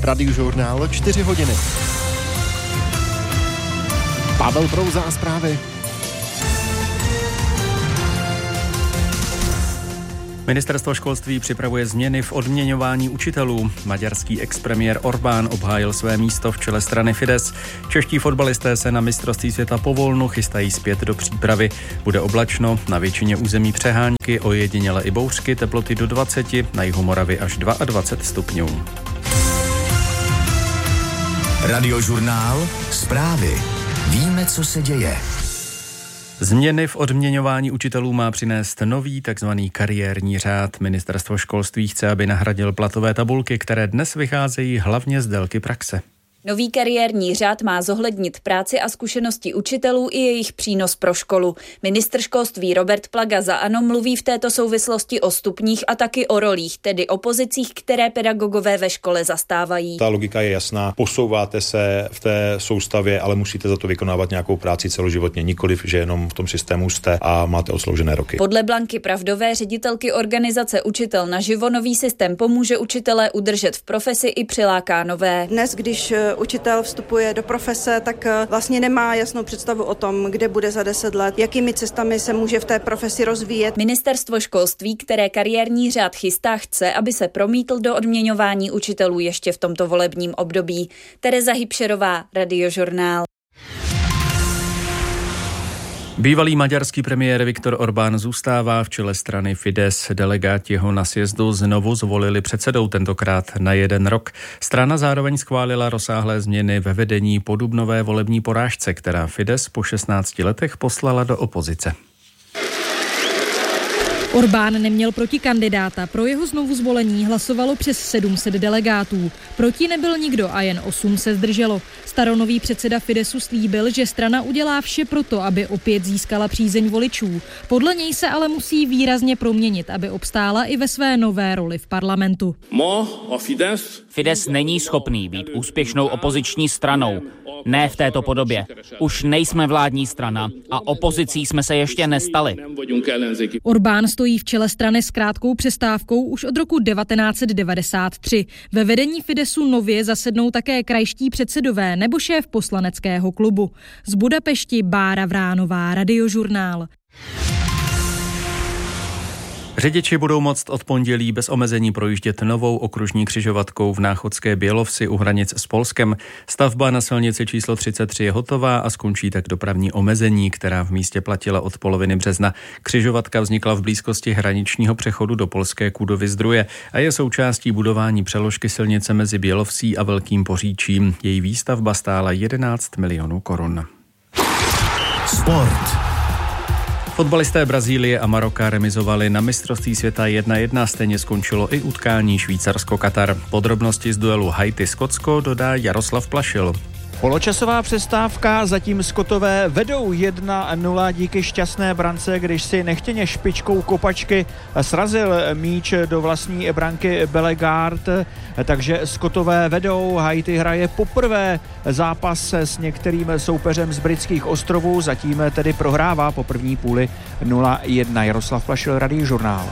Radiožurnál 4 hodiny. Pavel Prouza a zprávy. Ministerstvo školství připravuje změny v odměňování učitelů. Maďarský expremiér Orbán obhájil své místo v čele strany Fidesz. Čeští fotbalisté se na mistrovství světa po volnu chystají zpět do přípravy. Bude oblačno, na většině území přehánky, ojediněle i bouřky, teploty do 20, na jihu Moravy až 22 stupňů. Radiožurnál Zprávy. Víme, co se děje. Změny v odměňování učitelů má přinést nový takzvaný kariérní řád. Ministerstvo školství chce, aby nahradil platové tabulky, které dnes vycházejí hlavně z délky praxe. Nový kariérní řád má zohlednit práci a zkušenosti učitelů i jejich přínos pro školu. Ministr školství Robert Plaga za ANO mluví v této souvislosti o stupních a taky o rolích, tedy o pozicích, které pedagogové ve škole zastávají. Ta logika je jasná, posouváte se v té soustavě, ale musíte za to vykonávat nějakou práci celoživotně, nikoliv, že jenom v tom systému jste a máte odsloužené roky. Podle Blanky Pravdové, ředitelky organizace Učitel naživo, nový systém pomůže učitelé udržet v profesi i přiláká nové. Dnes, když učitel vstupuje do profese, tak vlastně nemá jasnou představu o tom, kde bude za 10 let, jakými cestami se může v té profesi rozvíjet. Ministerstvo školství, které kariérní řád chystá, chce, aby se promítl do odměňování učitelů ještě v tomto volebním období. Tereza Hybšerová, Radiožurnál. Bývalý maďarský premiér Viktor Orbán zůstává v čele strany Fidesz. Delegáti ho na sjezdu znovu zvolili předsedou, tentokrát na 1 rok. Strana zároveň schválila rozsáhlé změny ve vedení po dubnové volební porážce, která Fidesz po 16 letech poslala do opozice. Orbán neměl protikandidáta, pro jeho znovu zvolení hlasovalo přes 700 delegátů. Proti nebyl nikdo a jen 8 se zdrželo. Staronový předseda Fideszu slíbil, že strana udělá vše proto, aby opět získala přízeň voličů. Podle něj se ale musí výrazně proměnit, aby obstála i ve své nové roli v parlamentu. Fidesz není schopný být úspěšnou opoziční stranou. Ne v této podobě. Už nejsme vládní strana a opozicí jsme se ještě nestali. Orbán stojí v čele strany s krátkou přestávkou už od roku 1993. Ve vedení Fideszu nově zasednou také krajští předsedové nebo šéf poslaneckého klubu. Z Budapešti Bára Vránová, Radiožurnál. Řidiči budou moct od pondělí bez omezení projíždět novou okružní křižovatkou v Náchodské Bělovsi u hranic s Polskem. Stavba na silnici číslo 33 je hotová a skončí tak dopravní omezení, která v místě platila od poloviny března. Křižovatka vznikla v blízkosti hraničního přechodu do polské Kůdovy-Zdroje a je součástí budování přeložky silnice mezi Bělovsí a Velkým Poříčím. Její výstavba stála 11 milionů korun. Sport. Fotbalisté Brazílie a Maroka remizovali na mistrovství světa 1-1, stejně skončilo i utkání Švýcarsko-Katar. Podrobnosti z duelu Haiti-Skotsko dodá Jaroslav Plašil. Poločasová přestávka, zatím Skotové vedou 1-0 díky šťastné brance, když si nechtěně špičkou kopačky srazil míč do vlastní branky Bellegarde, takže Skotové vedou. Haiti hraje poprvé zápas s některým soupeřem z Britských ostrovů, zatím tedy prohrává po první půli 0-1. Jaroslav Plašil, Radiožurnál.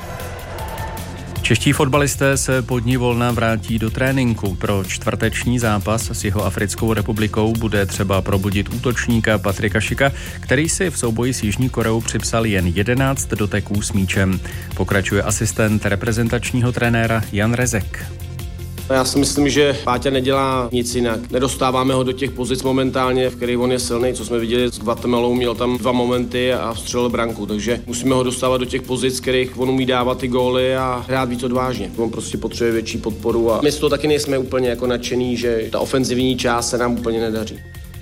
Čeští fotbalisté se po dni volna vrátí do tréninku. Pro čtvrteční zápas s Jihoafrickou republikou bude třeba probudit útočníka Patrika Šika, který si v souboji s Jižní Koreou připsal jen 11 doteků s míčem. Pokračuje asistent reprezentačního trenéra Jan Rezek. Já si myslím, že Páťa nedělá nic jinak. Nedostáváme ho do těch pozic momentálně, v kterých on je silný, co jsme viděli s Guatemalou, měl tam 2 momenty a vstřelil branku, takže musíme ho dostávat do těch pozic, kterých on umí dávat ty góly a hrát víc odvážně. On prostě potřebuje větší podporu a my z toho taky nejsme úplně jako nadšený, že ta ofenzivní část se nám úplně nedaří.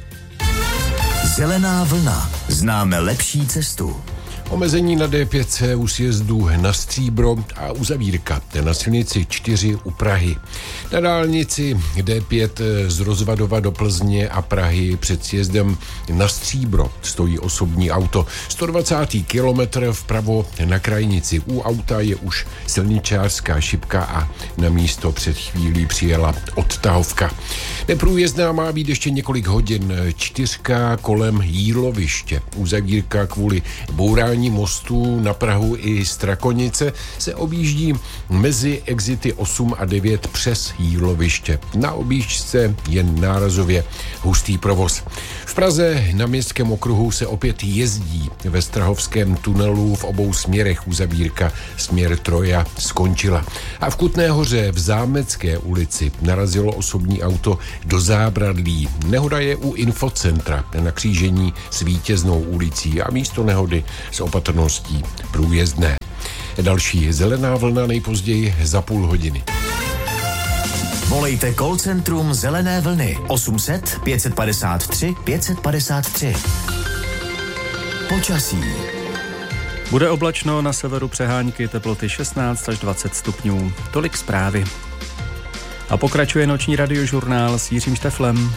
Zelená vlna. Známe lepší cestu. Omezení na D5 u sjezdu na Stříbro a uzavírka na silnici 4 u Prahy. Na dálnici D5 z Rozvadova do Plzně a Prahy před sjezdem na Stříbro stojí osobní auto. 120. kilometr vpravo na krajnici. U auta je už silničářská šipka a na místo před chvílí přijela odtahovka. Neprůjezdná má být ještě několik hodin. 4 kolem Jíloviště. Uzavírka kvůli bourání budování mostů na Prahu i Strakonice se objíždí mezi exity 8 a 9 přes Jíloviště. Na objížďce jen nárazově hustý provoz. V Praze na Městském okruhu se opět jezdí. Ve Strahovském tunelu v obou směrech uzavírka směr Troja skončila. A v Kutné Hoře v Zámecké ulici narazilo osobní auto do zábradlí. Nehoda je u infocentra na křížení s Vítěznou ulicí a místo nehody s opatrností průjezdné. Další zelená vlna nejpozději za půl hodiny. Volejte call centrum Zelené vlny 800 553 553. Počasí. Bude oblačno, na severu přehánky, teploty 16 až 20 stupňů. Tolik zprávy. A pokračuje noční radiožurnál s Jiřím Šteflem.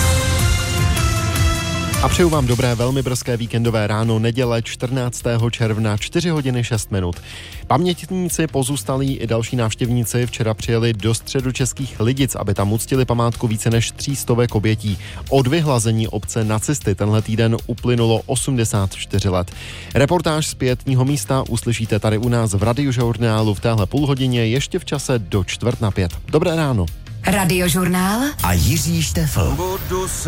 A přeju vám dobré, velmi brzké víkendové ráno, neděle 14. června, 4 hodiny 6 minut. Pamětníci, pozůstalí i další návštěvníci včera přijeli do středočeských Lidic, aby tam uctili památku více než 300 obětí. Od vyhlazení obce nacisty tenhle týden uplynulo 84 let. Reportáž z pietního místa uslyšíte tady u nás v radiožurnálu v téhle půlhodině ještě v čase do 4:45. Dobré ráno. Radiožurnál a Jiří Štefl.